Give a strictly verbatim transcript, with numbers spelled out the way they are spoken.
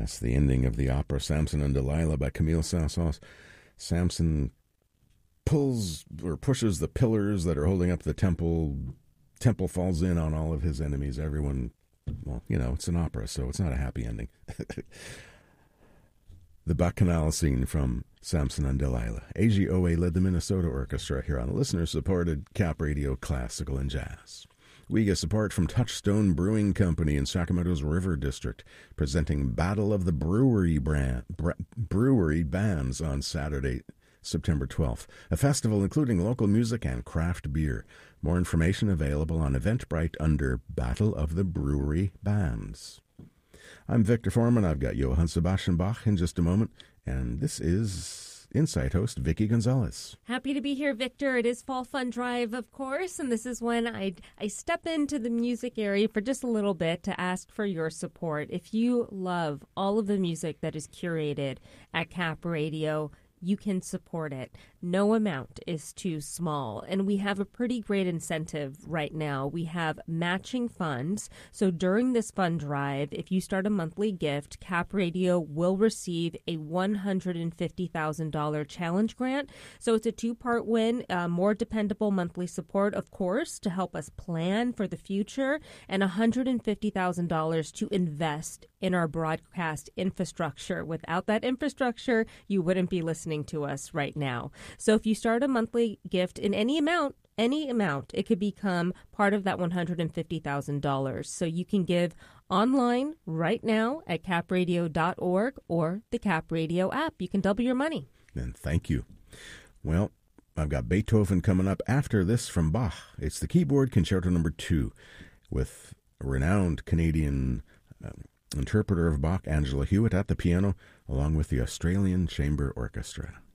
That's the ending of the opera Samson and Delilah by Camille Saint-Saëns. Samson pulls or pushes the pillars that are holding up the temple. Temple falls in on all of his enemies. Everyone, well, you know, it's an opera, so it's not a happy ending. The Bacchanal scene from Samson and Delilah. A G O A led the Minnesota Orchestra here on the listener-supported Cap Radio Classical and Jazz. We get support from Touchstone Brewing Company in Sacramento's River District, presenting Battle of the Brewery brand, bre- Brewery Bands on Saturday, September twelfth. A festival including local music and craft beer. More information available on Eventbrite under Battle of the Brewery Bands. I'm Victor Foreman. I've got Johann Sebastian Bach in just a moment, and this is Insight host Vicki Gonzalez. Happy to be here, Victor. It is Fall Fun Drive, of course, and this is when I I step into the music area for just a little bit to ask for your support. If you love all of the music that is curated at Cap Radio, you can support it. No amount is too small. And we have a pretty great incentive right now. We have matching funds. So during this fund drive, if you start a monthly gift, Cap Radio will receive a one hundred fifty thousand dollars challenge grant. So it's a two-part win, uh, more dependable monthly support, of course, to help us plan for the future, and one hundred fifty thousand dollars to invest in our broadcast infrastructure. Without that infrastructure, you wouldn't be listening to us right now. So if you start a monthly gift in any amount, any amount, it could become part of that one hundred fifty thousand dollars. So you can give online right now at cap radio dot org or the Cap Radio app. You can double your money. And thank you. Well, I've got Beethoven coming up after this from Bach. It's the Keyboard Concerto Number Two with a renowned Canadian um, interpreter of Bach, Angela Hewitt, at the piano, along with the Australian Chamber Orchestra.